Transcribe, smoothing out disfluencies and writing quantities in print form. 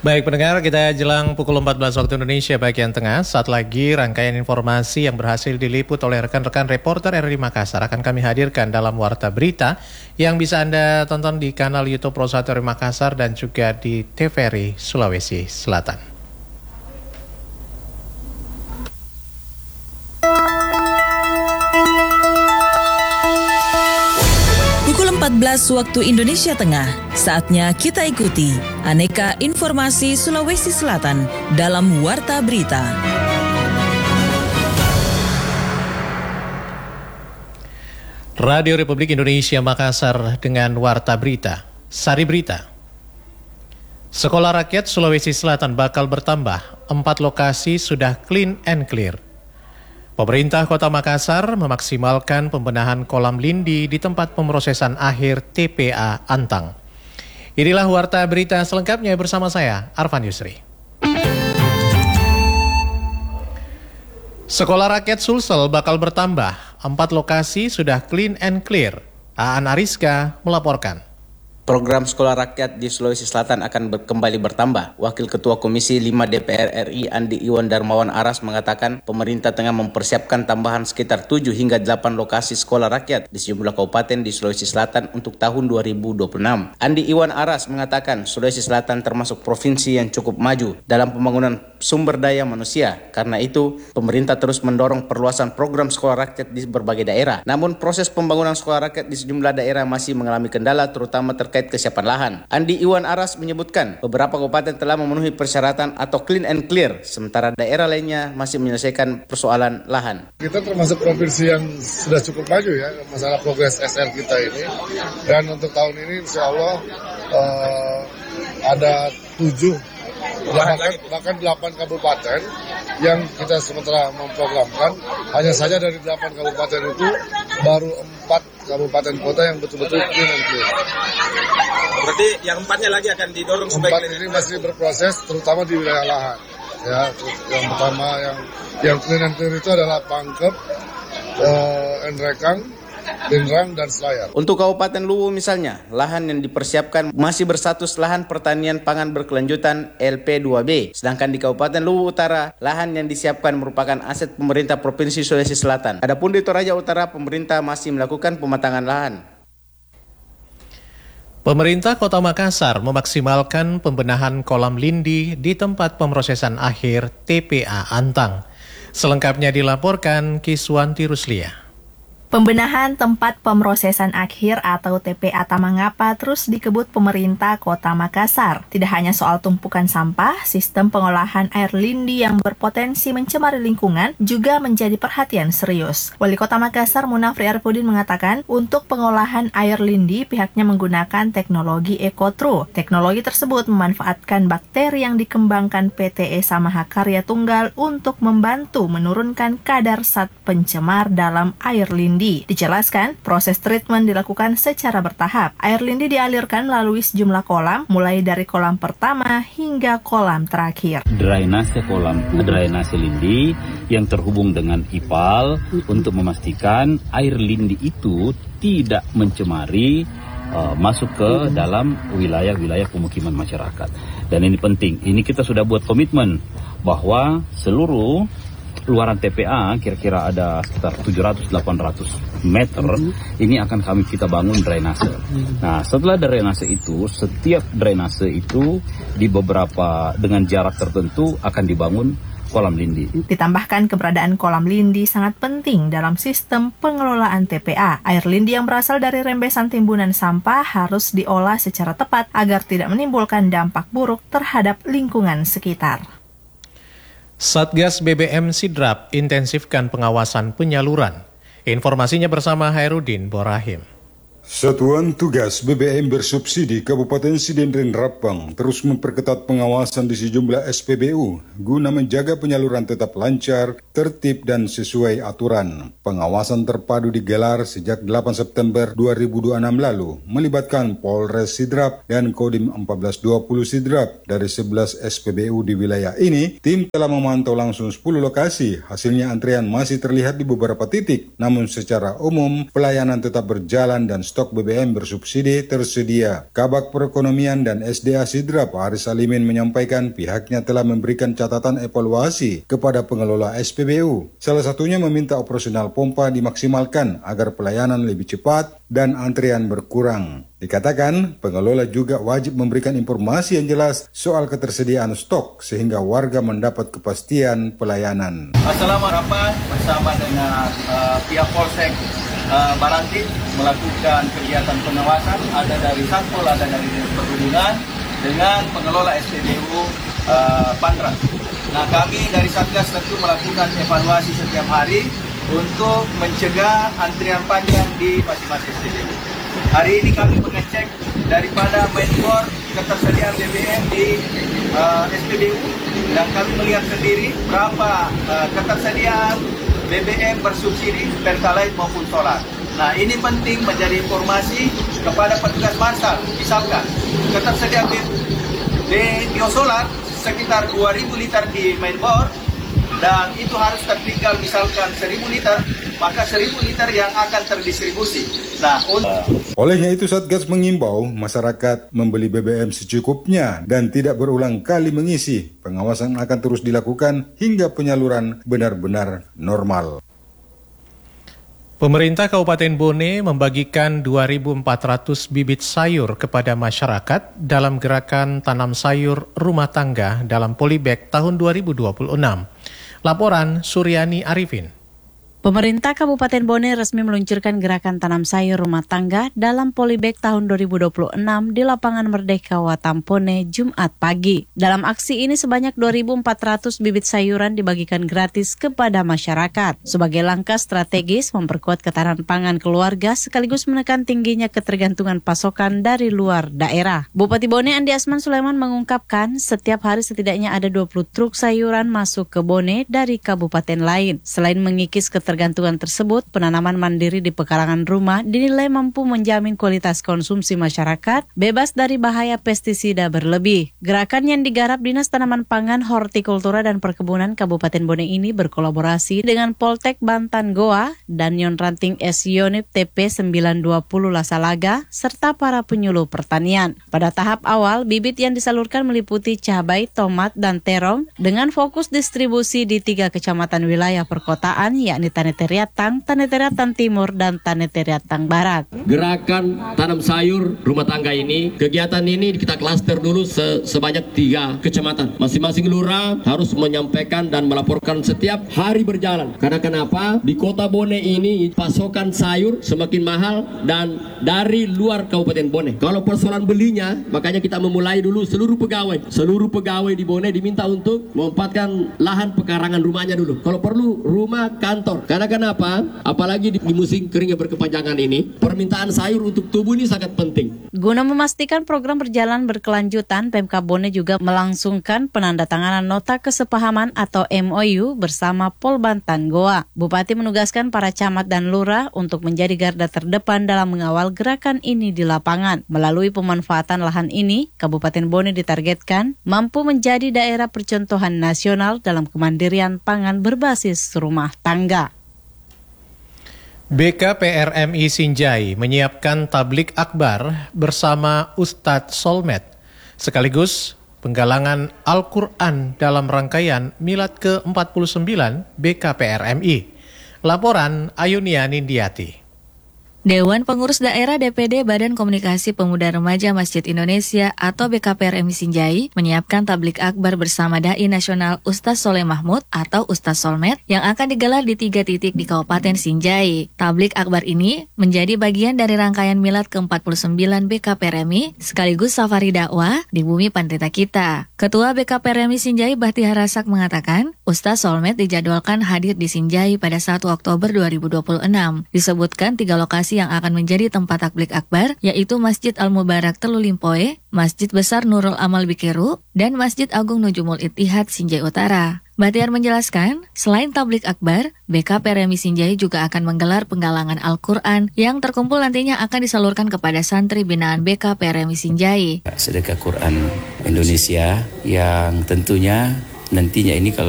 Baik pendengar, kita jelang pukul 14 waktu Indonesia bagian tengah. Saat lagi rangkaian informasi yang berhasil diliput oleh rekan-rekan reporter RRI Makassar akan kami hadirkan dalam Warta Berita yang bisa Anda tonton di kanal YouTube Pro 1 RRI Makassar dan juga di TVRI Sulawesi Selatan. Pukul 14 waktu Indonesia Tengah, saatnya kita ikuti aneka informasi Sulawesi Selatan dalam Warta Berita. Radio Republik Indonesia Makassar dengan Warta Berita. Sari Berita. Sekolah rakyat Sulawesi Selatan bakal bertambah, 4 lokasi sudah clean and clear. Pemerintah Kota Makassar memaksimalkan pembenahan kolam lindi di tempat pemrosesan akhir TPA Antang. Inilah Warta Berita selengkapnya bersama saya, Arfan Yusri. Sekolah rakyat Sulsel bakal bertambah, 4 lokasi sudah clean and clear. Aan Ariska melaporkan. Program sekolah rakyat di Sulawesi Selatan akan kembali bertambah. Wakil Ketua Komisi 5 DPR RI Andi Iwan Darmawan Aras mengatakan pemerintah tengah mempersiapkan tambahan sekitar 7 hingga 8 lokasi sekolah rakyat di sejumlah kabupaten di Sulawesi Selatan untuk tahun 2026. Andi Iwan Aras mengatakan Sulawesi Selatan termasuk provinsi yang cukup maju dalam pembangunan sumber daya manusia. Karena itu, pemerintah terus mendorong perluasan program sekolah rakyat di berbagai daerah. Namun proses pembangunan sekolah rakyat di sejumlah daerah masih mengalami kendala terutama terkait kesiapan lahan. Andi Iwan Aras menyebutkan beberapa kabupaten telah memenuhi persyaratan atau clean and clear, sementara daerah lainnya masih menyelesaikan persoalan lahan. Kita termasuk provinsi yang sudah cukup maju ya, masalah progres SR kita ini. Dan untuk tahun ini insya Allah ada 7 bahkan 8 kabupaten yang kita sementara memprogramkan. Hanya saja dari 8 kabupaten itu baru 4 kabupaten kota yang betul-betul clean and clear. Berarti yang 4-nya lagi akan didorong supaya 4 ini masih berproses, terutama di wilayah lahan. Ya, yang pertama yang clean and clear itu adalah Pangkep, Enrekang, Linrang, dan Selayar. Untuk Kabupaten Luwu misalnya, lahan yang dipersiapkan masih berstatus lahan pertanian pangan berkelanjutan LP2B. Sedangkan di Kabupaten Luwu Utara, lahan yang disiapkan merupakan aset pemerintah Provinsi Sulawesi Selatan. Adapun di Toraja Utara, pemerintah masih melakukan pematangan lahan. Pemerintah Kota Makassar memaksimalkan pembenahan kolam lindi di tempat pemrosesan akhir TPA Antang. Selengkapnya dilaporkan Kiswanti Ruslia. Pembenahan tempat pemrosesan akhir atau TPA Tamangapa terus dikebut pemerintah Kota Makassar. Tidak hanya soal tumpukan sampah, sistem pengolahan air lindi yang berpotensi mencemari lingkungan juga menjadi perhatian serius. Wali Kota Makassar Munafri Arifudin mengatakan untuk pengolahan air lindi pihaknya menggunakan teknologi EcoTru. Teknologi tersebut memanfaatkan bakteri yang dikembangkan PT Esa Mahakarya Tunggal untuk membantu menurunkan kadar zat pencemar dalam air lindi. Dijelaskan, proses treatment dilakukan secara bertahap. Air lindi dialirkan melalui sejumlah kolam, mulai dari kolam pertama hingga kolam terakhir. Drainase kolam, drainase lindi yang terhubung dengan IPAL untuk memastikan air lindi itu tidak mencemari masuk ke dalam wilayah-wilayah pemukiman masyarakat. Dan ini penting, ini kita sudah buat komitmen bahwa seluruh luaran TPA kira-kira ada sekitar 700-800 meter, ini akan kita bangun drainase. Nah, setelah drainase itu, setiap drainase itu di beberapa dengan jarak tertentu akan dibangun kolam lindi. Ditambahkan keberadaan kolam lindi sangat penting dalam sistem pengelolaan TPA. Air lindi yang berasal dari rembesan timbunan sampah harus diolah secara tepat agar tidak menimbulkan dampak buruk terhadap lingkungan sekitar. Satgas BBM Sidrap intensifkan pengawasan penyaluran. Informasinya bersama Hairudin Borahim. Satuan Tugas BBM bersubsidi Kabupaten Sidendren Rapang terus memperketat pengawasan di sejumlah SPBU guna menjaga penyaluran tetap lancar tertib dan sesuai aturan. Pengawasan terpadu digelar sejak 8 September 2026 lalu, melibatkan Polres Sidrap dan Kodim 1420 Sidrap. Dari 11 SPBU di wilayah ini, tim telah memantau langsung 10 lokasi. Hasilnya antrian masih terlihat di beberapa titik, namun secara umum pelayanan tetap berjalan dan stok BBM bersubsidi tersedia. Kabak Perekonomian dan SDA Sidrap, Haris Alimin, menyampaikan pihaknya telah memberikan catatan evaluasi kepada pengelola SPBU. Salah satunya meminta operasional pompa dimaksimalkan agar pelayanan lebih cepat dan antrian berkurang. Dikatakan, pengelola juga wajib memberikan informasi yang jelas soal ketersediaan stok sehingga warga mendapat kepastian pelayanan. Assalamualaikum, bersama dengan pihak Polsek Baranti melakukan kegiatan pengawasan, ada dari Satpol, ada dari Dinas Perhubungan dengan pengelola SPBU Pandra. Nah, kami dari Satgas tentu melakukan evaluasi setiap hari untuk mencegah antrian panjang di masing-masing SPBU. Hari ini kami mengecek daripada mainboard ketersediaan BBM di SPBU dan kami melihat sendiri berapa ketersediaan BBM bersubsidi Pertalite maupun solar. Nah, ini penting menjadi informasi kepada petugas marsal. Misalkan ketersediaan biosolar sekitar 2.000 liter di mainboard dan itu harus tertinggal misalkan 1.000 liter, maka 1.000 liter yang akan terdistribusi. Nah, olehnya itu Satgas mengimbau masyarakat membeli BBM secukupnya dan tidak berulang kali mengisi. Pengawasan akan terus dilakukan hingga penyaluran benar-benar normal. Pemerintah Kabupaten Bone membagikan 2.400 bibit sayur kepada masyarakat dalam gerakan tanam sayur rumah tangga dalam Polybag tahun 2026. Laporan Suryani Arifin. Pemerintah Kabupaten Bone resmi meluncurkan gerakan tanam sayur rumah tangga dalam Polybag tahun 2026 di Lapangan Merdeka Watampone Jumat pagi. Dalam aksi ini sebanyak 2.400 bibit sayuran dibagikan gratis kepada masyarakat sebagai langkah strategis memperkuat ketahanan pangan keluarga sekaligus menekan tingginya ketergantungan pasokan dari luar daerah. Bupati Bone Andi Asman Sulaiman mengungkapkan setiap hari setidaknya ada 20 truk sayuran masuk ke Bone dari kabupaten lain. Selain mengikis ketergantungan tersebut, penanaman mandiri di pekarangan rumah dinilai mampu menjamin kualitas konsumsi masyarakat bebas dari bahaya pestisida berlebih. Gerakan yang digarap Dinas Tanaman Pangan, Hortikultura dan Perkebunan Kabupaten Bone ini berkolaborasi dengan Poltek Bantan Goa dan Yon Ranting S Yonip TP 920 Lasalaga serta para penyuluh pertanian. Pada tahap awal, bibit yang disalurkan meliputi cabai, tomat, dan terong dengan fokus distribusi di 3 kecamatan wilayah perkotaan yakni Tanetariatang, Tanetariatang Timur, dan Tanetariatang Barat. Gerakan tanam sayur rumah tangga ini, kegiatan ini kita klaster dulu sebanyak 3 kecamatan. Masing-masing lurah harus menyampaikan dan melaporkan setiap hari berjalan. Karena kenapa? Di kota Bone ini pasokan sayur semakin mahal dan dari luar Kabupaten Bone. Kalau persoalan belinya, makanya kita memulai dulu seluruh pegawai di Bone diminta untuk memanfaatkan lahan pekarangan rumahnya dulu. Kalau perlu rumah kantor. Karena kenapa? Apalagi di musim kering yang berkepanjangan ini, permintaan sayur untuk tubuh ini sangat penting. Guna memastikan program berjalan berkelanjutan, Pemkab Bone juga melangsungkan penandatanganan nota kesepahaman atau MOU bersama Pol Bantan Goa. Bupati menugaskan para camat dan lurah untuk menjadi garda terdepan dalam mengawal gerakan ini di lapangan. Melalui pemanfaatan lahan ini, Kabupaten Bone ditargetkan mampu menjadi daerah percontohan nasional dalam kemandirian pangan berbasis rumah tangga. BKPRMI Sinjai menyiapkan tablik akbar bersama Ustadz Solmed, sekaligus penggalangan Al-Quran dalam rangkaian Milad ke-49 BKPRMI. Laporan Ayunia Nindiati. Dewan Pengurus Daerah DPD Badan Komunikasi Pemuda Remaja Masjid Indonesia atau BKPRMI Sinjai menyiapkan tablik akbar bersama Dai Nasional Ustadz Soleh Mahmud atau Ustadz Solmed yang akan digelar di 3 titik di Kabupaten Sinjai. Tablik akbar ini menjadi bagian dari rangkaian Milad ke-49 BKPRMI sekaligus safari dakwah di bumi Pandita kita. Ketua BKPRMI Sinjai Bahtihar Rasak mengatakan, Ustadz Solmed dijadwalkan hadir di Sinjai pada 1 Oktober 2026. Disebutkan 3 lokasi yang akan menjadi tempat tablik akbar, yaitu Masjid Al-Mubarak Telu Limpoe, Masjid Besar Nurul Amal Bikeru, dan Masjid Agung Nujumul Ittihad Sinjai Utara. Bahtiar menjelaskan, selain tablik akbar, BKPRMI Sinjai juga akan menggelar penggalangan Al-Quran yang terkumpul nantinya akan disalurkan kepada santri binaan BKPRMI Sinjai. Sedekah Quran Indonesia yang tentunya nantinya ini kalau